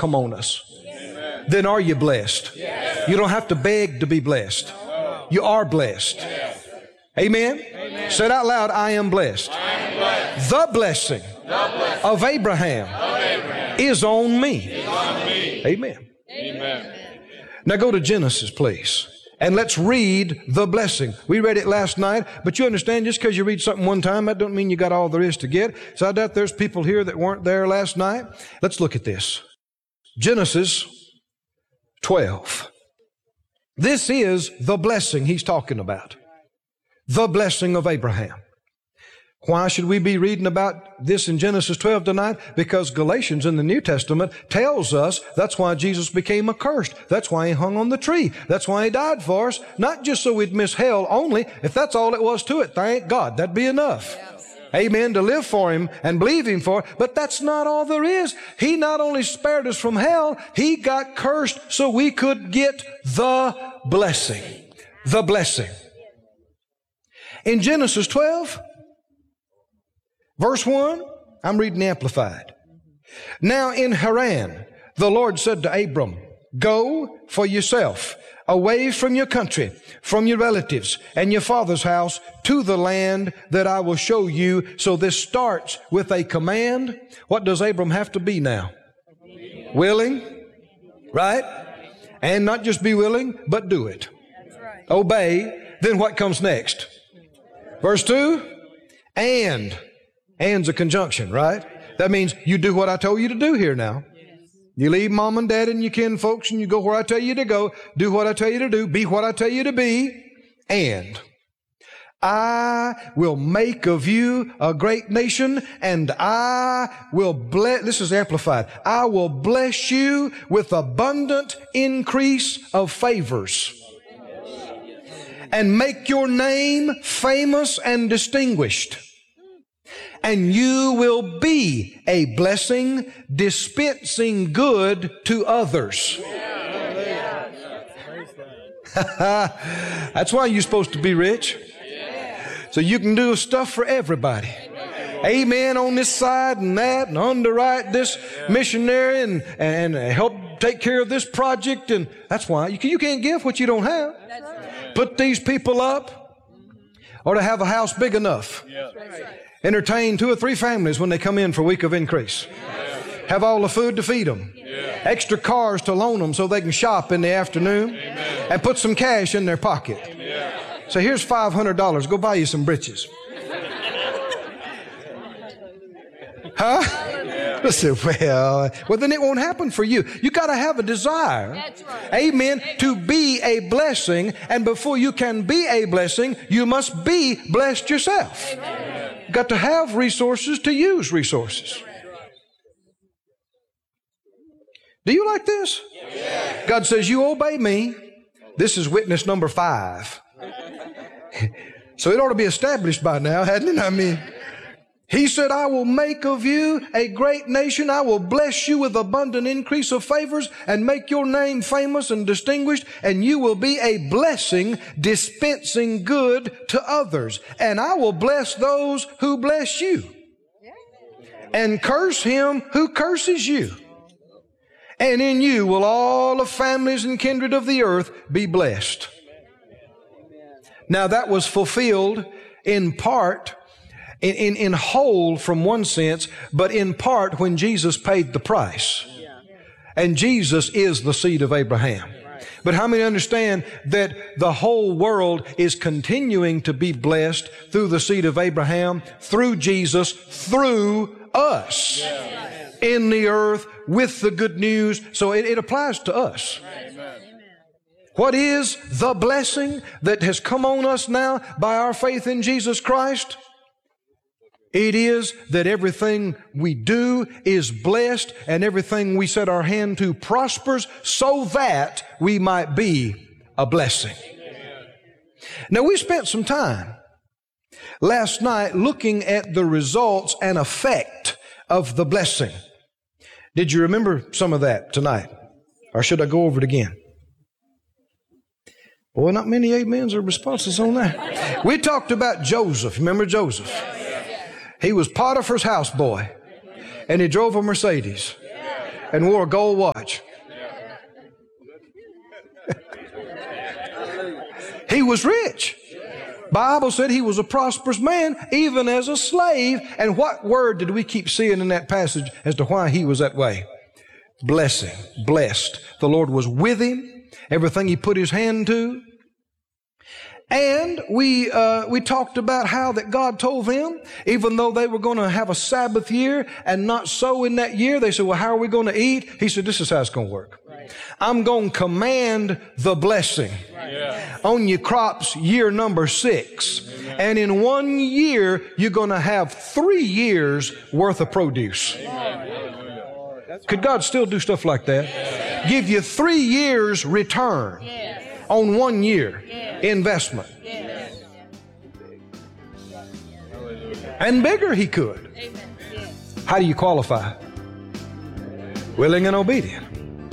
come on us, then are you blessed? You don't have to beg to be blessed. You are blessed. Amen? Say it out loud, I am blessed. The blessing of Abraham is on me. Amen. Now go to Genesis, please. And let's read the blessing. We read it last night, but you understand, just because you read something one time, that don't mean you got all there is to get. So I doubt there's people here that weren't there last night. Let's look at this. Genesis 12. This is the blessing he's talking about. The blessing of Abraham. Why should we be reading about this in Genesis 12 tonight? Because Galatians in the New Testament tells us that's why Jesus became accursed. That's why he hung on the tree. That's why he died for us. Not just so we'd miss hell only. If that's all it was to it, thank God. That'd be enough. Amen. To live for him and believe him for. But that's not all there is. He not only spared us from hell, he got cursed so we could get the blessing. The blessing. In Genesis 12, verse 1, I'm reading Amplified. Now in Haran, the Lord said to Abram, go for yourself, away from your country, from your relatives and your father's house, to the land that I will show you. So this starts with a command. What does Abram have to be now? Willing, right? And not just be willing, but do it. Obey. Then what comes next? Verse 2, and's a conjunction, right? That means you do what I told you to do here now. You leave mom and dad and your kin folks and you go where I tell you to go. Do what I tell you to do. Be what I tell you to be. And I will make of you a great nation, and I will bless, this is Amplified, I will bless you with abundant increase of favors, and make your name famous and distinguished. And you will be a blessing, dispensing good to others. That's why you're supposed to be rich. So you can do stuff for everybody. Amen on this side and that, and underwrite this missionary and help take care of this project. And that's why you can't give what you don't have. Put these people up, or to have a house big enough. Entertain 2 or 3 families when they come in for a week of increase. Have all the food to feed them. Extra cars to loan them so they can shop in the afternoon. And put some cash in their pocket. So here's $500. Go buy you some britches. Huh? Listen, well, then it won't happen for you. You got to have a desire. Amen. To be a blessing. And before you can be a blessing, you must be blessed yourself. You got to have resources to use resources. Do you like this? God says, you obey me. This is witness number 5. So it ought to be established by now, hadn't it? I mean, he said, I will make of you a great nation. I will bless you with abundant increase of favors and make your name famous and distinguished. And you will be a blessing, dispensing good to others. And I will bless those who bless you, and curse him who curses you. And in you will all the families and kindred of the earth be blessed. Now that was fulfilled in part, in whole from one sense, but in part when Jesus paid the price. And Jesus is the seed of Abraham. But how many understand that the whole world is continuing to be blessed through the seed of Abraham, through Jesus, through us in the earth with the good news? So it applies to us. What is the blessing that has come on us now by our faith in Jesus Christ? It is that everything we do is blessed and everything we set our hand to prospers so that we might be a blessing. Now, we spent some time last night looking at the results and effect of the blessing. Did you remember some of that tonight? Or should I go over it again? Boy, not many amens or responses on that. We talked about Joseph. Remember Joseph? He was Potiphar's houseboy, and he drove a Mercedes. and wore a gold watch. He was rich. Bible said he was a prosperous man, even as a slave. And what word did we keep seeing in that passage as to why he was that way? Blessing, blessed. The Lord was with him, everything he put his hand to. And we talked about how that God told them, even though they were going to have a Sabbath year and not sow in that year, they said, well, how are we going to eat? He said, this is how it's going to work. I'm going to command the blessing on your crops year number 6. Amen. And in 1 year, you're going to have 3 years worth of produce. Amen. Could God still do stuff like that? Yes. Give you 3 years return on 1 year investment. Yes. And bigger he could. How do you qualify? Willing and obedient.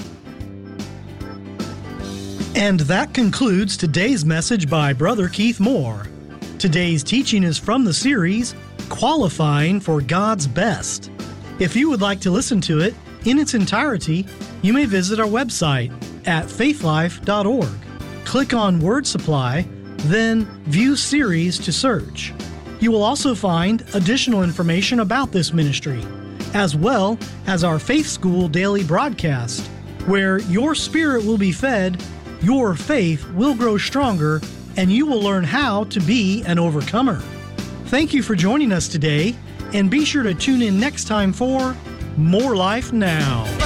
And that concludes today's message by Brother Keith Moore. Today's teaching is from the series, Qualifying for God's Best. If you would like to listen to it in its entirety, you may visit our website at faithlife.org. Click on Word Supply, then View Series to search. You will also find additional information about this ministry, as well as our Faith School daily broadcast, where your spirit will be fed, your faith will grow stronger, and you will learn how to be an overcomer. Thank you for joining us today, and be sure to tune in next time for More Life Now.